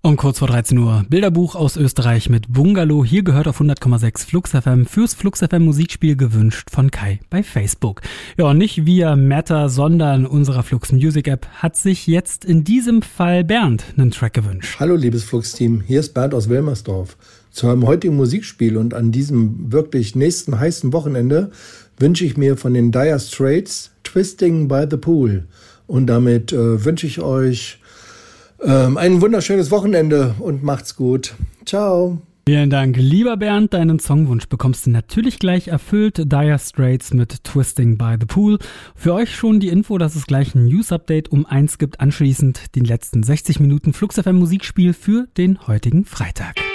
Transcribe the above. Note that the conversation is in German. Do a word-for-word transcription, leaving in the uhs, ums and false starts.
Um kurz vor dreizehn Uhr Bilderbuch aus Österreich mit Bungalow. Hier gehört auf hundert Komma sechs Flux F M fürs Flux F M Musikspiel gewünscht von Kai bei Facebook. Ja, und nicht via Meta, sondern unserer Flux Music App hat sich jetzt in diesem Fall Bernd einen Track gewünscht. Hallo liebes Flux-Team, hier ist Bernd aus Wilmersdorf. Zu einem heutigen Musikspiel und an diesem wirklich nächsten heißen Wochenende wünsche ich mir von den Dire Straits Twisting by the Pool. Und damit äh, wünsche ich euch Ähm, ein wunderschönes Wochenende und macht's gut. Ciao. Vielen Dank, lieber Bernd. Deinen Songwunsch bekommst du natürlich gleich erfüllt. Dire Straits mit Twisting by the Pool. Für euch schon die Info, dass es gleich ein News-Update um eins gibt. Anschließend den letzten sechzig Minuten Flux F M Musikspiel für den heutigen Freitag.